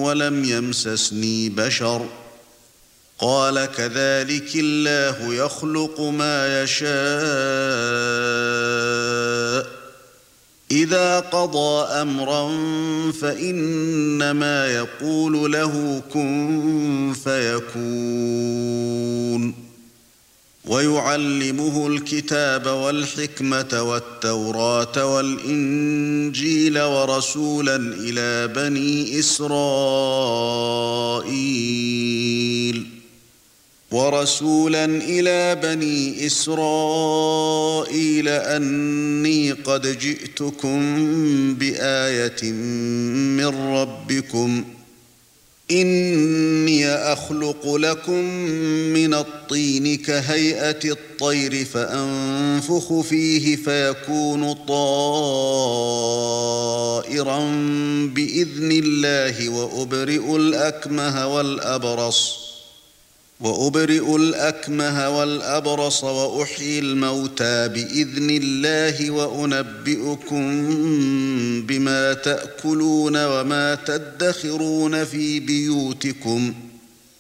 ولم يمسسني بشر قال كذلك الله يخلق ما يشاء إذا قضى أمرا فإنما يقول له كن فيكون ويعلمه الكتاب والحكمة والتوراة والإنجيل ورسولا إلى بني إسرائيل أني قد جئتكم بآية من ربكم إني أخلق لكم من الطين كهيئة الطير فأنفخ فيه فيكون طائرا بإذن الله وأبرئ الأكمه والأبرص وأحيي الموتى بإذن الله وأنبئكم بما تأكلون وما تدخرون في بيوتكم